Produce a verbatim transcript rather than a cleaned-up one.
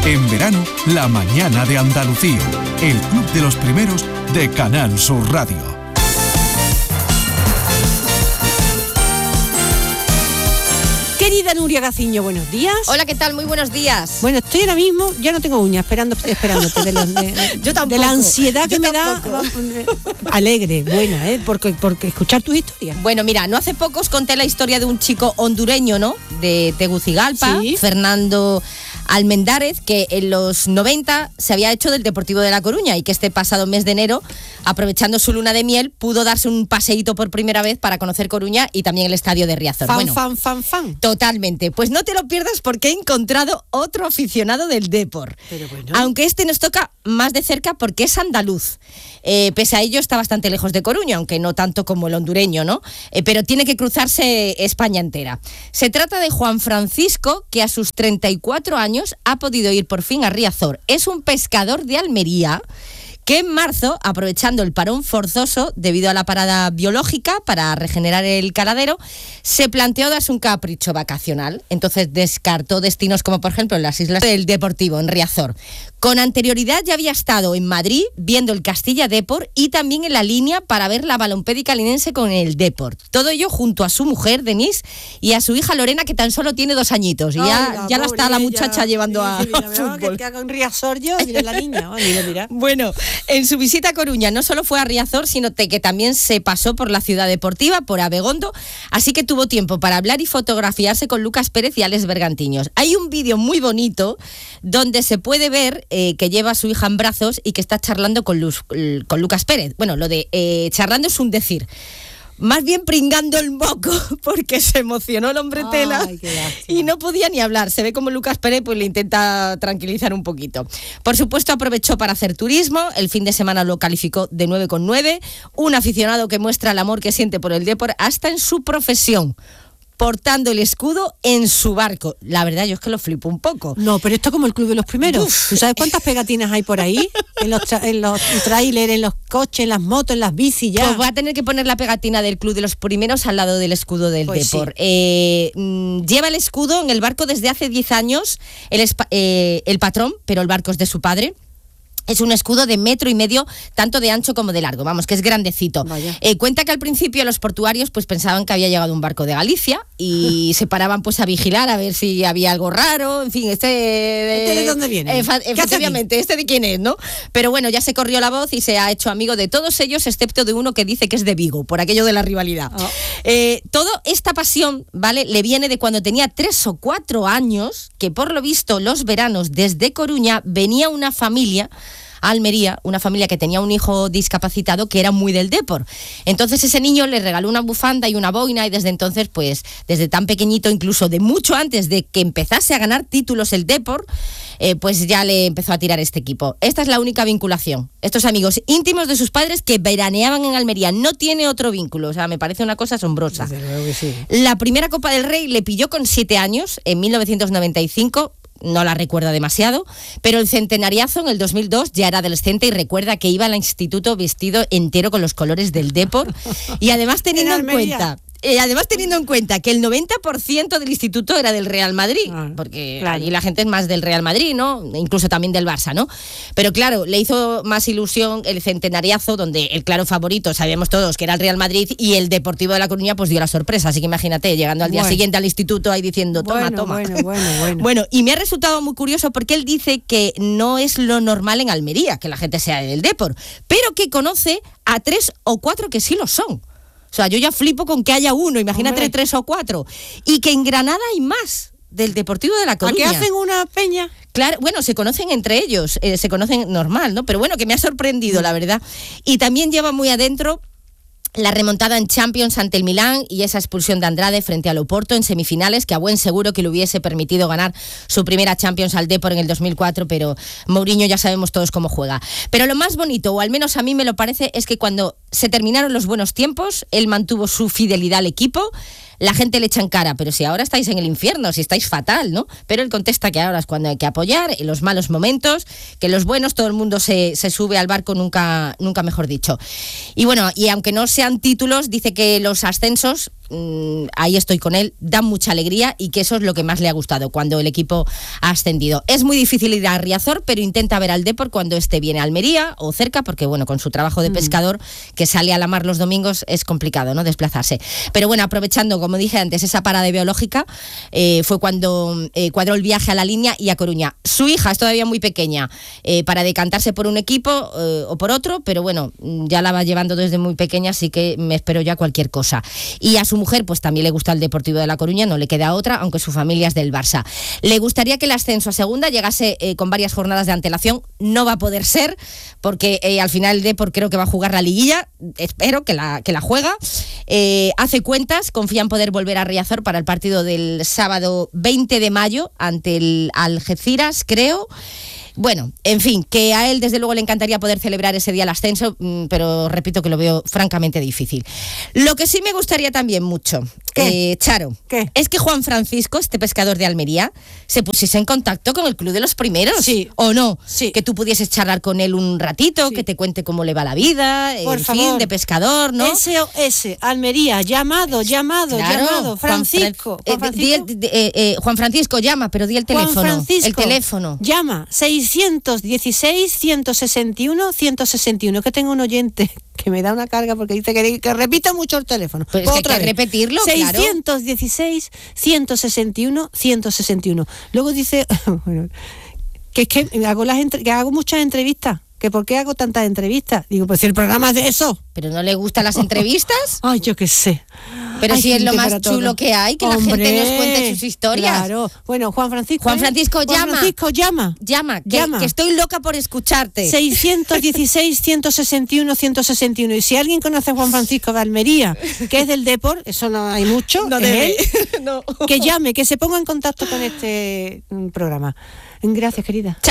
En verano, la mañana de Andalucía. El club de los primeros de Canal Sur Radio. Querida Nuria Gaciño, buenos días. Hola, ¿qué tal? Muy buenos días. Bueno, estoy ahora mismo, ya no tengo uñas, esperando, esperándote de, los, de, Yo tampoco. de la ansiedad que Yo me tampoco. da. Alegre, buena, ¿eh? Porque, porque escuchar tus historias. Bueno, mira, no hace poco os conté la historia de un chico hondureño, ¿no? De Tegucigalpa, Sí. Fernando Almendárez, que en los noventa se había hecho del Deportivo de La Coruña y que este pasado mes de enero, aprovechando su luna de miel, pudo darse un paseíto por primera vez para conocer Coruña y también el estadio de Riazor. Fan, bueno, fan, fan, fan. Totalmente. Pues no te lo pierdas porque he encontrado otro aficionado del Depor. Pero bueno. Aunque este nos toca más de cerca porque es andaluz. Eh, pese a ello está bastante lejos de Coruña, aunque no tanto como el hondureño, ¿no? Eh, pero tiene que cruzarse España entera. Se trata de Juan Francisco, que a sus treinta y cuatro años ha podido ir por fin a Riazor. Es un pescador de Almería que en marzo, aprovechando el parón forzoso debido a la parada biológica para regenerar el caladero, se planteó darse un capricho vacacional. Entonces descartó destinos como, por ejemplo, en las Islas del Deportivo, en Riazor. Con anterioridad ya había estado en Madrid viendo el Castilla Depor y también en la línea para ver la Balompédica linense con el Depor. Todo ello junto a su mujer, Denise, y a su hija Lorena, que tan solo tiene dos añitos. Y ya, Oiga, ya la está la pobre muchacha ella. llevando Sí, a, sí, mira, a mira, fútbol. Que, que haga un Riazor yo, mira la niña. Oh, mira, mira. Bueno, en su visita a Coruña no solo fue a Riazor, sino que también se pasó por la ciudad deportiva, por Abegondo, así que tuvo tiempo para hablar y fotografiarse con Lucas Pérez y Alex Bergantiños. Hay un vídeo muy bonito donde se puede ver eh, que lleva a su hija en brazos y que está charlando con, Luz, con Lucas Pérez. Bueno, lo de eh, charlando es un decir. Más bien pringando el moco, porque se emocionó el hombre tela. Ay, qué lástima. Y no podía ni hablar. Se ve como Lucas Pérez pues le intenta tranquilizar un poquito. Por supuesto, aprovechó para hacer turismo. El fin de semana lo calificó de nueve coma nueve. Un aficionado que muestra el amor que siente por el Depor hasta en su profesión, portando el escudo en su barco. La verdad, yo es que lo flipo un poco. No, pero esto es como el club de los primeros. Uf. ¿Tú sabes cuántas pegatinas hay por ahí? En los, tra- en los trailers, en los coches, en las motos, en las bicis, ya. Pues voy a tener que poner la pegatina del club de los primeros al lado del escudo del Pues Depor. sí. Eh, mm, lleva el escudo en el barco desde hace diez años, el, espa- eh, el patrón, pero el barco es de su padre. Es un escudo de metro y medio, tanto de ancho como de largo, vamos, que es grandecito. Vaya. Eh, cuenta que al principio los portuarios pues pensaban que había llegado un barco de Galicia y se paraban pues a vigilar a ver si había algo raro, en fin, este... ¿Este de dónde viene? Eh, fa- ¿Qué hace efectivamente, este de quién es, ¿no? Pero bueno, ya se corrió la voz y se ha hecho amigo de todos ellos, excepto de uno que dice que es de Vigo, por aquello de la rivalidad. Oh. Eh, toda esta pasión, ¿vale?, le viene de cuando tenía tres o cuatro años, que por lo visto los veranos desde Coruña venía una familia a Almería, una familia que tenía un hijo discapacitado que era muy del Depor. Entonces ese niño le regaló una bufanda y una boina y desde entonces, pues, desde tan pequeñito, incluso de mucho antes de que empezase a ganar títulos el Depor, eh, pues ya le empezó a tirar este equipo. Esta es la única vinculación. Estos amigos íntimos de sus padres que veraneaban en Almería. No tiene otro vínculo, o sea, me parece una cosa asombrosa. Desde luego que sí. La primera Copa del Rey le pilló con siete años, en mil novecientos noventa y cinco, no la recuerda demasiado, pero el centenariazo en el dos mil dos ya era adolescente y recuerda que iba al instituto vestido entero con los colores del Depor y además teniendo en, ¿En Almería? cuenta... Eh, además teniendo en cuenta que el noventa por ciento del instituto era del Real Madrid, Ah, porque claro. allí la gente es más del Real Madrid, ¿no? Incluso también del Barça, ¿no? Pero claro, le hizo más ilusión el centenariazo, donde el claro favorito, sabíamos todos que era el Real Madrid, y el Deportivo de La Coruña pues dio la sorpresa. Así que imagínate, llegando al día Bueno. siguiente al instituto ahí diciendo, toma, Bueno, toma. bueno, bueno, bueno. Bueno, y me ha resultado muy curioso porque él dice que no es lo normal en Almería que la gente sea del Depor, pero que conoce a tres o cuatro que sí lo son. O sea, yo ya flipo con que haya uno, imagínate Hombre. tres o cuatro. Y que en Granada hay más del Deportivo de La ¿A Coruña. qué hacen una peña? Claro, bueno, se conocen entre ellos, eh, se conocen normal, ¿no? Pero bueno, que me ha sorprendido, la verdad. Y también lleva muy adentro la remontada en Champions ante el Milán y esa expulsión de Andrade frente al Oporto en semifinales, que a buen seguro que le hubiese permitido ganar su primera Champions al Depor en el dos mil cuatro, pero Mourinho ya sabemos todos cómo juega. Pero lo más bonito, o al menos a mí me lo parece, es que cuando se terminaron los buenos tiempos, él mantuvo su fidelidad al equipo. La gente le echa en cara, pero si ahora estáis en el infierno, si estáis fatal, ¿no? Pero él contesta que ahora es cuando hay que apoyar, en los malos momentos, que en los buenos todo el mundo se, se sube al barco, nunca, nunca mejor dicho. Y bueno, y aunque no sean títulos, dice que los ascensos mmm, ahí estoy con él, dan mucha alegría y que eso es lo que más le ha gustado cuando el equipo ha ascendido. Es muy difícil ir a Riazor, pero intenta ver al Depor cuando esté bien a Almería o cerca, porque bueno, con su trabajo de pescador que sale a la mar los domingos es complicado, ¿no?, desplazarse. Pero bueno, aprovechando, como dije antes, esa parada biológica, eh, fue cuando eh, cuadró el viaje a La Línea y a Coruña. Su hija es todavía muy pequeña eh, para decantarse por un equipo eh, o por otro, pero bueno, ya la va llevando desde muy pequeña, así que me espero ya cualquier cosa. Y a su mujer pues también le gusta el Deportivo de La Coruña, no le queda otra, aunque su familia es del Barça. Le gustaría que el ascenso a segunda llegase eh, con varias jornadas de antelación. No va a poder ser, porque eh, al final el Depor creo que va a jugar la liguilla, espero que la, que la juega. Eh, hace cuentas, confía en poder volver a Riazor para el partido del sábado veinte de mayo ante el Algeciras, creo. Bueno, en fin, que a él desde luego le encantaría poder celebrar ese día el ascenso, pero repito que lo veo francamente difícil. Lo que sí me gustaría también mucho, ¿Qué? Eh, Charo, ¿Qué? es que Juan Francisco, este pescador de Almería, se pusiese en contacto con el Club de los Primeros. Sí. ¿O no? Sí. Que tú pudieses charlar con él un ratito, Sí. que te cuente cómo le va la vida, Por en favor. fin, de pescador, ¿no? S O S, Almería, llamado, llamado, Claro, llamado, Juan Francisco. Fran- Juan eh, di el- Francisco, di- eh, eh, Juan Francisco llama, pero di el Juan teléfono. Francisco, El teléfono. llama, seiscientos dieciséis, ciento sesenta y uno, ciento sesenta y uno, que tengo un oyente que me da una carga porque dice que, que repita mucho el teléfono. Pues es que Otra hay que vez. repetirlo, claro. seiscientos dieciséis, ciento sesenta y uno, ciento sesenta y uno. Luego dice, bueno, que es que hago, las entre- que hago muchas entrevistas. ¿Que por qué hago tantas entrevistas? Digo, pues si el programa es de eso. ¿Pero no le gustan las entrevistas? Ay, yo qué sé. Pero Hay si es lo gente más para todo. chulo que hay, que la Hombre, gente nos cuente sus historias. Claro. Bueno, Juan Francisco. Juan ¿eh? Francisco, Juan llama. Francisco, llama. Llama, que, Llama. que estoy loca por escucharte. seiscientos dieciséis, ciento sesenta y uno, ciento sesenta y uno. Y si alguien conoce a Juan Francisco de Almería, que es del Depor, eso no hay mucho, No es debe. él, No. que llame, que se ponga en contacto con este mm, programa. Gracias, querida. Chao.